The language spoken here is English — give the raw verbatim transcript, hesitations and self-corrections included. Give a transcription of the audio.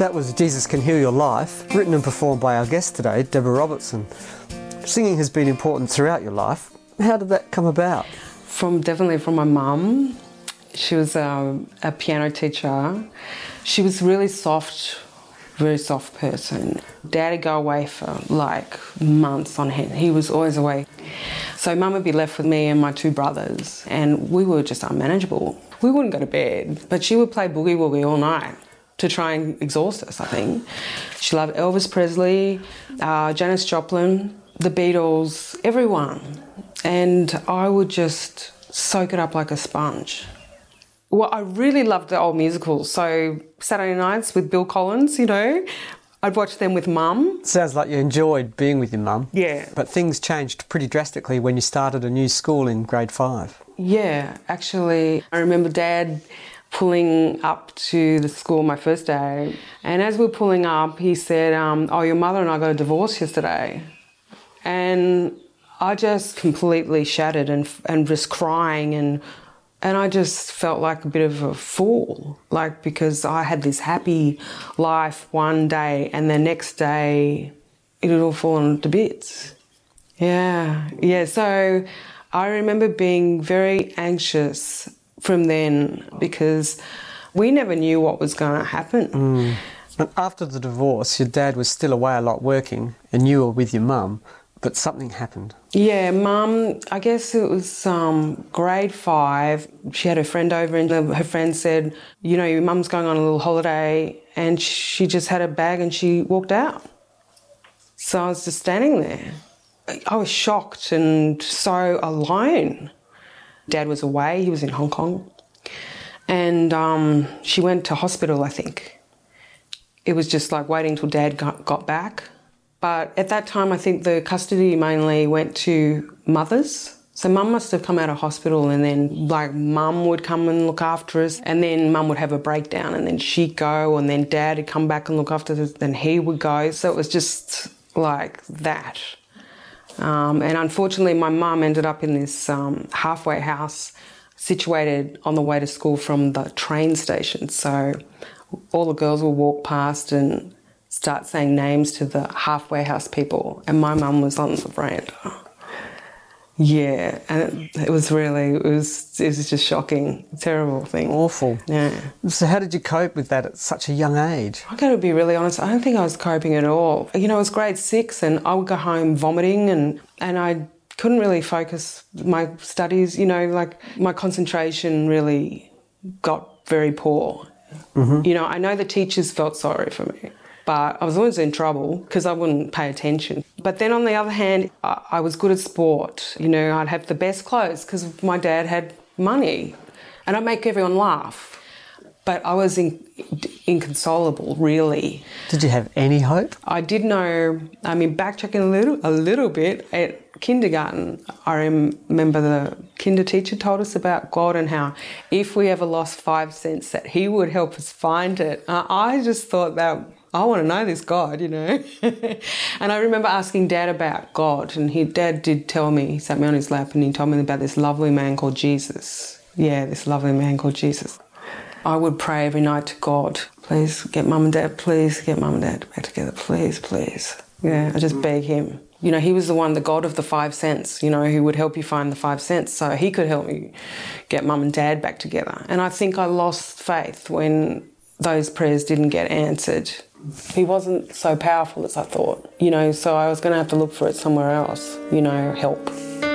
That was Jesus Can Heal Your Life, written and performed by our guest today, Deborah Robertson. Singing has been important throughout your life. How did that come about? From definitely from my mum. She was um, a piano teacher. She was really soft, very soft person. Dad would go away for like months on end. He was always away. So Mum would be left with me and my two brothers, and we were just unmanageable. We wouldn't go to bed, but she would play boogie woogie all night to try and exhaust us, I think. She loved Elvis Presley, uh, Janis Joplin, the Beatles, everyone. And I would just soak it up like a sponge. Well, I really loved the old musicals. So Saturday nights with Bill Collins, you know, I'd watch them with Mum. Sounds like you enjoyed being with your mum. Yeah. But things changed pretty drastically when you started a new school in grade five. Yeah, actually, I remember Dad pulling up to the school my first day. And as we were pulling up, he said, um, oh, your mother and I got a divorce yesterday. And I just completely shattered and and just crying and and I just felt like a bit of a fool, like because I had this happy life one day and the next day it had all fallen to bits. Yeah, yeah. So I remember being very anxious from then because we never knew what was going to happen. Mm. And after the divorce, your dad was still away a lot working and you were with your mum. But something happened. Yeah, Mum, I guess it was um, grade five. She had her friend over and her friend said, you know, your mum's going on a little holiday, and she just had her bag and she walked out. So I was just standing there. I was shocked and so alone. Dad was away, he was in Hong Kong. And um, she went to hospital, I think. It was just like waiting till Dad got, got back. But at that time, I think the custody mainly went to mothers. So Mum must have come out of hospital and then like Mum would come and look after us and then Mum would have a breakdown and then she'd go and then Dad would come back and look after us and he would go. So it was just like that. Um, and unfortunately, my mum ended up in this um, halfway house situated on the way to school from the train station. So all the girls will walk past and start saying names to the halfway house people, and my mum was on the veranda. Yeah, and it, it was really, it was, it was just shocking, terrible thing. Awful. Yeah. So how did you cope with that at such a young age? I got to be really honest, I don't think I was coping at all. You know, I was grade six and I would go home vomiting and, and I couldn't really focus my studies, you know, like my concentration really got very poor. Mm-hmm. You know, I know the teachers felt sorry for me. But I was always in trouble because I wouldn't pay attention. But then on the other hand, I, I was good at sport. You know, I'd have the best clothes because my dad had money and I'd make everyone laugh. But I was in, inconsolable, really. Did you have any hope? I did know, I mean, backtracking a little, a little bit, at kindergarten, I remember the kinder teacher told us about God and how if we ever lost five cents that he would help us find it. Uh, I just thought that, I want to know this God, you know. And I remember asking Dad about God, and he, Dad did tell me, he sat me on his lap and he told me about this lovely man called Jesus. Yeah, this lovely man called Jesus. I would pray every night to God, please get Mum and Dad, please get Mum and Dad back together, please, please. Yeah, I just beg him. You know, he was the one, the God of the five cents, you know, who would help you find the five cents. So he could help me get Mum and Dad back together. And I think I lost faith when those prayers didn't get answered. He wasn't so powerful as I thought, you know, so I was going to have to look for it somewhere else, you know, help.